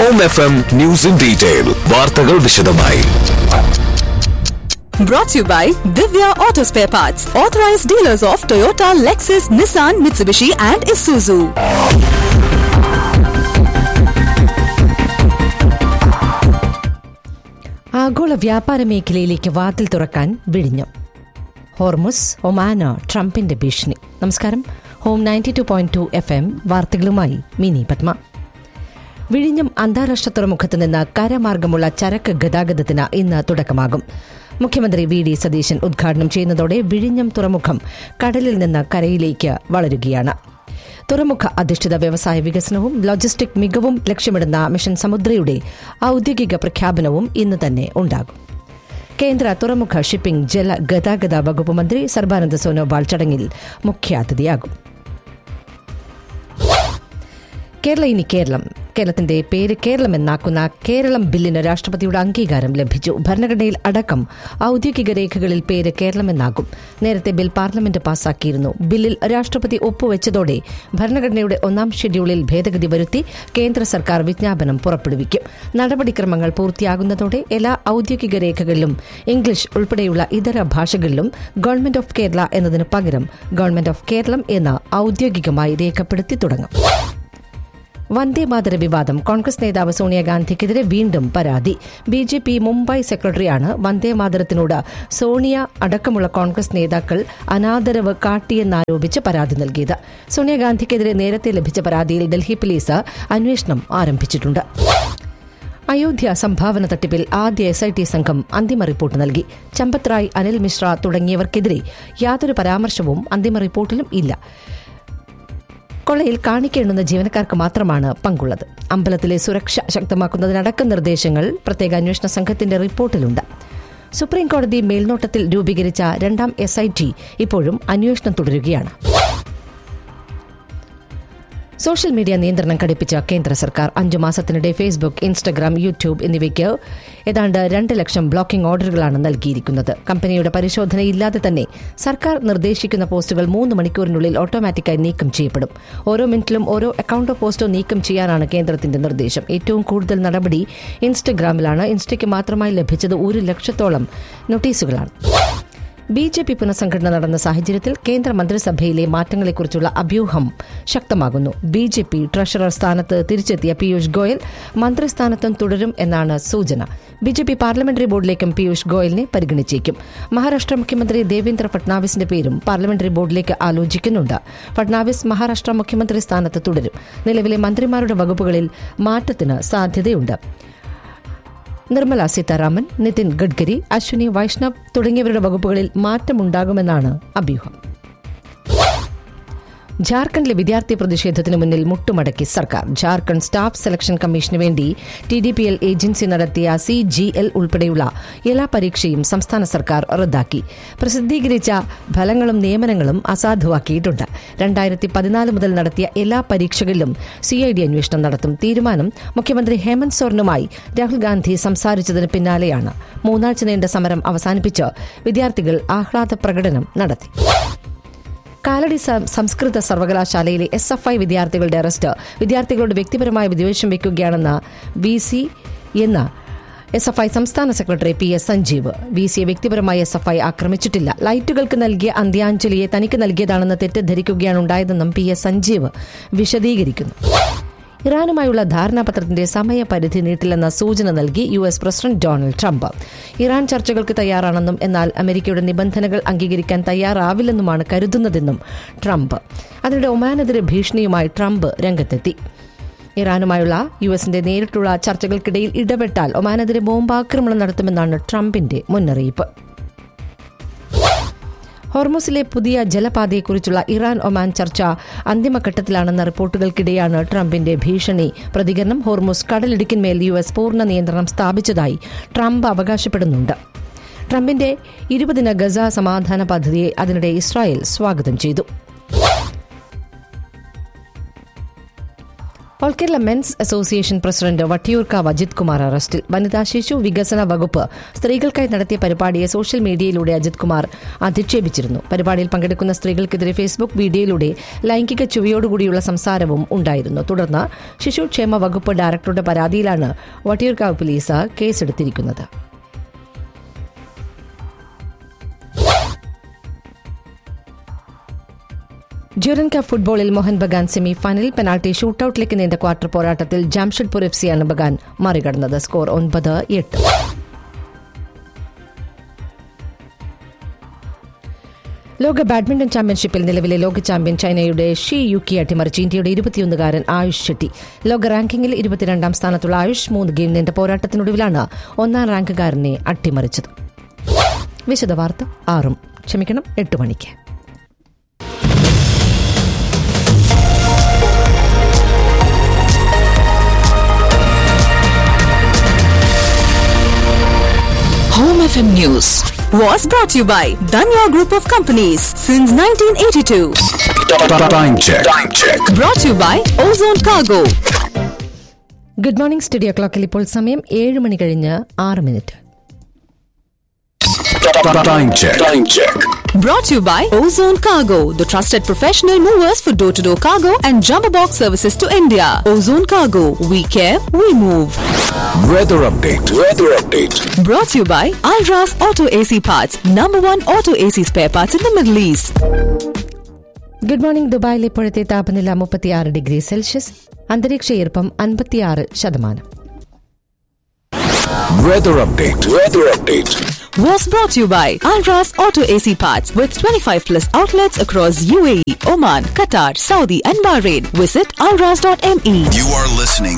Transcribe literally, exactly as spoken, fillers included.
Home F M News in Detail. വാർത്തകൾ വിശദമായി. Brought to you by Divya Auto Spare Parts, authorized dealers of Toyota, Lexus, Nissan, Mitsubishi and Isuzu. ആഗോള വ്യാപാര മേഖലയിലേക്ക് വാതിൽ തുറക്കാൻ വിഴിഞ്ഞം. ഹോർമുസ്, ഒമാന്, ട്രംപിന്റെ ഭീഷണി. നമസ്കാരം. Home ninety two point two F M വാർത്തകളുമായി മിനി പത്മ. വിഴിഞ്ഞം അന്താരാഷ്ട്ര തുറമുഖത്ത് നിന്ന് കരമാർഗമുള്ള ചരക്ക് ഗതാഗതത്തിന് ഇന്ന് തുടക്കമാകും. മുഖ്യമന്ത്രി വി ഡി സതീശൻ ഉദ്ഘാടനം ചെയ്യുന്നതോടെ വിഴിഞ്ഞം തുറമുഖം കടലിൽ നിന്ന് കരയിലേക്ക് വളരുകയാണ്. തുറമുഖ അധിഷ്ഠിത വ്യവസായ വികസനവും ലോജിസ്റ്റിക് മികവും ലക്ഷ്യമിടുന്ന മിഷൻ സമുദ്രയുടെ ഔദ്യോഗിക പ്രഖ്യാപനവും ഇന്ന് തന്നെ ഉണ്ടാകും. കേന്ദ്ര തുറമുഖ ഷിപ്പിംഗ് ജല ഗതാഗത വകുപ്പ് മന്ത്രി സർബാനന്ദ സോനോവാൾ ചടങ്ങിൽ മുഖ്യാതിഥിയാകും. കേരള ഇനി കേരളം. കേരളത്തിന്റെ പേര് കേരളം എന്നാക്കുന്ന കേരളം ബില്ലിന് രാഷ്ട്രപതിയുടെ അംഗീകാരം ലഭിച്ചു. ഭരണഘടനയിൽ അടക്കം ഔദ്യോഗിക രേഖകളിൽ പേര് കേരളമെന്നാകും. നേരത്തെ ബിൽ പാർലമെന്റ് പാസാക്കിയിരുന്നു. ബില്ലിൽ രാഷ്ട്രപതി ഒപ്പുവെച്ചതോടെ ഭരണഘടനയുടെ ഒന്നാം ഷെഡ്യൂളിൽ ഭേദഗതി വരുത്തി കേന്ദ്ര സർക്കാർ വിജ്ഞാപനം പുറപ്പെടുവിക്കും. നടപടിക്രമങ്ങൾ പൂർത്തിയാകുന്നതോടെ എല്ലാ ഔദ്യോഗിക രേഖകളിലും ഇംഗ്ലീഷ് ഉൾപ്പെടെയുള്ള ഇതര ഭാഷകളിലും ഗവൺമെന്റ് ഓഫ് കേരള എന്നതിന് പകരം ഗവൺമെന്റ് ഓഫ് കേരളം എന്ന് ഔദ്യോഗികമായി രേഖപ്പെടുത്തി തുടങ്ങും. വന്ദേമാതര വിവാദം. കോൺഗ്രസ് നേതാവ് സോണിയാഗാന്ധിക്കെതിരെ വീണ്ടും പരാതി. ബി ജെ പി മുംബൈ സെക്രട്ടറിയാണ് വന്ദേമാതരത്തിനോട് സോണിയ അടക്കമുള്ള കോൺഗ്രസ് നേതാക്കൾ അനാദരവ് കാട്ടിയെന്നാരോപിച്ച് പരാതി നൽകിയത്. സോണിയാഗാന്ധിക്കെതിരെ നേരത്തെ ലഭിച്ച പരാതിയിൽ ഡൽഹി പോലീസ് അന്വേഷണം ആരംഭിച്ചിട്ടുണ്ട്. അയോധ്യ സംഭാവന തട്ടിപ്പിൽ ആദ്യ എസ് ഐ ടി സംഘം അന്തിമ റിപ്പോർട്ട് നൽകി. ചമ്പത് റായ്, അനിൽ മിശ്ര തുടങ്ങിയവർക്കെതിരെ യാതൊരു പരാമർശവും അന്തിമ റിപ്പോർട്ടിലും ഇല്ല. കൊള്ളയിൽ കാണിക്കേണ്ടുന്ന ജീവനക്കാർക്ക് മാത്രമാണ് പങ്കുള്ളത്. അമ്പലത്തിലെ സുരക്ഷ ശക്തമാക്കുന്നതിനടക്കം നിർദ്ദേശങ്ങൾ പ്രത്യേക അന്വേഷണ സംഘത്തിന്റെ റിപ്പോർട്ടിലുണ്ട്. സുപ്രീംകോടതി മേൽനോട്ടത്തിൽ രൂപീകരിച്ച രണ്ടാം എസ് ഐ ടി ഇപ്പോഴും അന്വേഷണം തുടരുകയാണ്. സോഷ്യൽ മീഡിയ നിയന്ത്രണം കടുപ്പിച്ച കേന്ദ്ര സർക്കാർ. അഞ്ചു മാസത്തിനിടെ ഫേസ്ബുക്ക്, ഇൻസ്റ്റഗ്രാം, യൂട്യൂബ് എന്നിവയ്ക്ക് ഏതാണ്ട് രണ്ട് ലക്ഷം ബ്ലോക്കിംഗ് ഓർഡറുകളാണ് നൽകിയിരിക്കുന്നത്. കമ്പനിയുടെ പരിശോധനയില്ലാതെ തന്നെ സർക്കാർ നിർദ്ദേശിക്കുന്ന പോസ്റ്റുകൾ മൂന്ന് മണിക്കൂറിനുള്ളിൽ ഓട്ടോമാറ്റിക്കായി നീക്കം ചെയ്യപ്പെടും. ഓരോ മിനിറ്റിലും ഓരോ അക്കൌണ്ടോ പോസ്റ്റോ നീക്കം ചെയ്യാനാണ് കേന്ദ്രത്തിന്റെ നിർദ്ദേശം. ഏറ്റവും കൂടുതൽ നടപടി ഇൻസ്റ്റഗ്രാമിലാണ്. ഇൻസ്റ്റയ്ക്ക് മാത്രമായി ലഭിച്ചത് ഒരു ലക്ഷത്തോളം നോട്ടീസുകളാണ്. ബി ജെ പി പുനഃസംഘടന നടന്ന സാഹചര്യത്തിൽ കേന്ദ്ര മന്ത്രിസഭയിലെ മാറ്റങ്ങളെക്കുറിച്ചുള്ള അഭ്യൂഹം ശക്തമാകുന്നു. ബി ജെ പി ട്രഷറർ സ്ഥാനത്ത് തിരിച്ചെത്തിയ പീയൂഷ് ഗോയൽ മന്ത്രിസ്ഥാനത്തും തുടരും എന്നാണ് സൂചന. B J P parliamentary ബോർഡിലേക്കും Piyush ഗോയലിനെ പരിഗണിച്ചേക്കും. മഹാരാഷ്ട്ര മുഖ്യമന്ത്രി ദേവേന്ദ്ര ഫട്നാവിസിന്റെ പേരും പാർലമെന്ററി ബോർഡിലേക്ക് ആലോചിക്കുന്നുണ്ട്. ഫട്നാവിസ് മഹാരാഷ്ട്ര മുഖ്യമന്ത്രി സ്ഥാനത്ത് തുടരും. നിലവിലെ മന്ത്രിമാരുടെ വകുപ്പുകളിൽ മാറ്റത്തിന് സാധ്യതയുണ്ട്. നിർമ്മല സീതാരാമൻ, നിതിൻ ഗഡ്കരി, അശ്വിനി വൈഷ്ണവ് തുടങ്ങിയവരുടെ വകുപ്പുകളിൽ മാറ്റമുണ്ടാകുമെന്നാണ് അഭ്യൂഹം. ജാർഖണ്ഡിലെ വിദ്യാർത്ഥി പ്രതിഷേധത്തിന് മുന്നിൽ മുട്ടുമടക്കി സർക്കാർ. ജാർഖണ്ഡ് സ്റ്റാഫ് സെലക്ഷൻ കമ്മീഷന് വേണ്ടി T D P L agency നടത്തിയ സി ജി എൽ ഉൾപ്പെടെയുള്ള എല്ലാ പരീക്ഷയും സംസ്ഥാന സർക്കാർ റദ്ദാക്കി. പ്രസിദ്ധീകരിച്ച ഫലങ്ങളും നിയമനങ്ങളും അസാധുവാക്കിയിട്ടുണ്ട്. രണ്ടായിരത്തി പതിനാല് മുതൽ നടത്തിയ എല്ലാ പരീക്ഷകളിലും സി ഐ ഡി അന്വേഷണം നടത്തും. തീരുമാനം മുഖ്യമന്ത്രി ഹേമന്ത് സോറനുമായി രാഹുൽ ഗാന്ധി സംസാരിച്ചതിന് പിന്നാലെയാണ്. മൂന്നാഴ്ച നീണ്ട സമരം അവസാനിപ്പിച്ച് വിദ്യാർത്ഥികൾ ആഹ്ലാദ പ്രകടനം നടത്തി. കാലടി സംസ്കൃത സർവകലാശാലയിലെ എസ് എഫ് ഐ വിദ്യാർത്ഥികളുടെ അറസ്റ്റ് വിദ്യാർത്ഥികളുടെ വ്യക്തിപരമായ വിദ്വേഷം വയ്ക്കുകയാണെന്ന് വി സി എന്ന എസ് എഫ് ഐ സംസ്ഥാന secretary P S Sanjeev. V സിയെ വ്യക്തിപരമായി എസ് എഫ് ഐ ആക്രമിച്ചിട്ടില്ല. ലൈറ്റുകൾക്ക് നൽകിയ അന്ത്യാഞ്ജലിയെ തനിക്ക് നൽകിയതാണെന്ന് തെറ്റിദ്ധരിക്കുകയാണ് ഉണ്ടായതെന്നും പി എസ് സഞ്ജീവ് വിശദീകരിക്കുന്നു. ഇറാനുമായുള്ള ധാരണാപത്രത്തിന്റെ സമയപരിധി നീട്ടില്ലെന്ന സൂചന നൽകി U S president Donald Trump. Iran ചർച്ചകൾക്ക് തയ്യാറാണെന്നും എന്നാൽ അമേരിക്കയുടെ നിബന്ധനകൾ അംഗീകരിക്കാൻ തയ്യാറാവില്ലെന്നുമാണ് കരുതുന്നതെന്നും ട്രംപ്. അതിനിടെ ഒമാനെതിരെ ഭീഷണിയുമായി ട്രംപ് രംഗത്തെത്തി. ഇറാനുമായുള്ള യു എസിന്റെ നേരിട്ടുള്ള ചർച്ചകൾക്കിടയിൽ ഇടപെട്ടാൽ ഒമാനെതിരെ ബോംബാക്രമണം നടത്തുമെന്നാണ് ട്രംപിന്റെ മുന്നറിയിപ്പ്. ഹോർമുസിലെ പുതിയ ജലപാതയെക്കുറിച്ചുള്ള ഇറാൻ ഒമാൻ ചർച്ച അന്തിമഘട്ടത്തിലാണെന്ന റിപ്പോർട്ടുകൾക്കിടെയാണ് ട്രംപിന്റെ ഭീഷണി പ്രതികരണം. ഹോർമുസ് കടലിടുക്കിന്മേൽ യു എസ് പൂർണ്ണ നിയന്ത്രണം സ്ഥാപിച്ചതായി ട്രംപ് അവകാശപ്പെടുന്നുണ്ട്. ട്രംപിന്റെ ഇരുപതിന ഗസ സമാധാന പദ്ധതിയെ അതിനിടെ ഇസ്രായേൽ സ്വാഗതം ചെയ്തു. All Kerala men's association president Vattiyoorkavu Ajith Kumar അറസ്റ്റിൽ. വനിതാ ശിശു വികസന വകുപ്പ് സ്ത്രീകൾക്കായി നടത്തിയ പരിപാടിയെ സോഷ്യൽ മീഡിയയിലൂടെ അജിത് കുമാർ അധിക്ഷേപിച്ചിരുന്നു. പരിപാടിയിൽ പങ്കെടുക്കുന്ന സ്ത്രീകൾക്കെതിരെ ഫേസ്ബുക്ക് വീഡിയോയിലൂടെ ലൈംഗിക ചുവയോടുകൂടിയുള്ള സംസാരവും ഉണ്ടായിരുന്നു. തുടർന്ന് ശിശുക്ഷേമ വകുപ്പ് ഡയറക്ടറുടെ പരാതിയിലാണ് വട്ടിയൂർക്കാവ് പോലീസ് കേസെടുത്തിരിക്കുന്നത്. ഡ്യൂറൻ കപ്പ് ഫുട്ബോളിൽ Mohan Bagan semi final penalty ഷൂട്ടൌട്ടിലേക്ക് നീണ്ട ക്വാർട്ടർ പോരാട്ടത്തിൽ ജാംഷഡ്പൂർ എഫ് സിയാണ് ബഗാൻ മറികടന്നത്. സ്കോർ ഒൻപത് എട്ട്. ലോക ബാഡ്മിന്റൺ ചാമ്പ്യൻഷിപ്പിൽ നിലവിലെ ലോക ചാമ്പ്യൻ ചൈനയുടെ ഷി യുക്കി അട്ടിമറിച്ച് ഇന്ത്യയുടെ ഇരുപത്തിയൊന്നുകാരൻ ആയുഷ് ഷെട്ടി. ലോക റാങ്കിങ്ങിൽ ഇരുപത്തിരണ്ടാം സ്ഥാനത്തുള്ള ആയുഷ് മൂന്ന് ഗെയിം നീണ്ട പോരാട്ടത്തിനൊടുവിലാണ് ഒന്നാം റാങ്കുകാരനെ അട്ടിമറിച്ചത്. വിശദവാർത്ത ആറും ക്ഷമിക്കണം എട്ട് മണിക്ക്. Home F M News was brought to you by Danya Group of Companies since nineteen eighty-two. Time check. Time check. Brought to you by Ozone Cargo. Good morning. Studio ക്ലോക്കിൽ ഇപ്പോൾ സമയം ഏഴ് മണി കഴിഞ്ഞ് ആറ് minute. Time check. Time check. Brought to you by Ozone Cargo, the trusted professional movers for door-to-door cargo and jumbo box services to India. Ozone Cargo, we care, we move. Weather update. Weather update. Brought to you by Alras Auto A C Parts, number one auto A C spare parts in the Middle East. Good morning. ദുബായിൽ ഇപ്പോഴത്തെ താപനില മുപ്പത്തിയാറ് degree Celsius, അന്തരീക്ഷ ഈർപ്പം അൻപത്തിയാറ് ശതമാനം. Weather update. Weather update. Was brought to you by Alras Auto A C Parts with twenty-five plus outlets across U A E, Oman, Qatar, Saudi and Bahrain. Visit alras dot m e. You are listening